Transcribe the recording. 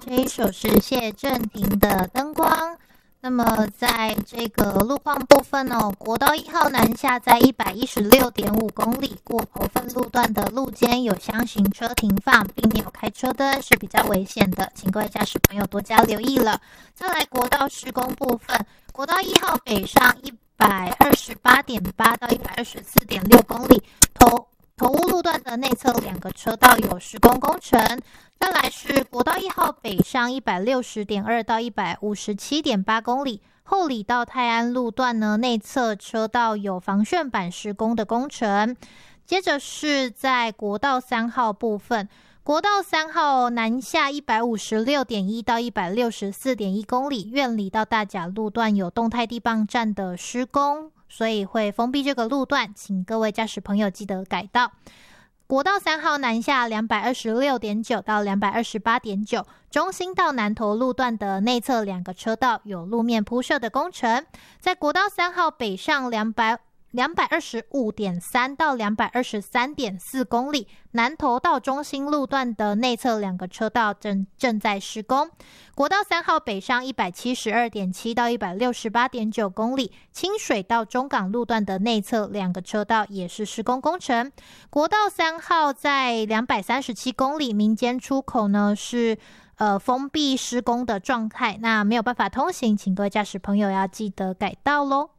这一首是谢震廷的灯光。那么在这个路况部分哦，国道1号南下在 116.5 公里过头份路段的路肩有箱型车停放，并没有开车灯，是比较危险的，请各位驾驶朋友多加留意了。再来国道施工部分，国道1号北上 128.8 到 124.6 公里，头屋路段的内侧2个车道有施工工程。再来是国道1号北上 160.2 到 157.8 公里，后里到泰安路段呢，内侧车道有防楦板施工的工程。接着是在国道3号部分，国道3号南下 156.1 到 164.1 公里，苑里到大甲路段有动态地磅站的施工，所以会封闭这个路段，请各位驾驶朋友记得改道。国道3号南下 226.9 到 228.9， 中心到南投路段的内侧2个车道有路面铺设的工程。在国道3号北上225.3 到 223.4 公里，南投到中心路段的内侧2个车道正在施工。国道3号北上 172.7 到 168.9 公里，清水到中港路段的内侧2个车道也是施工工程。国道3号在237公里民间出口呢是封闭施工的状态，那没有办法通行，请各位驾驶朋友要记得改道咯。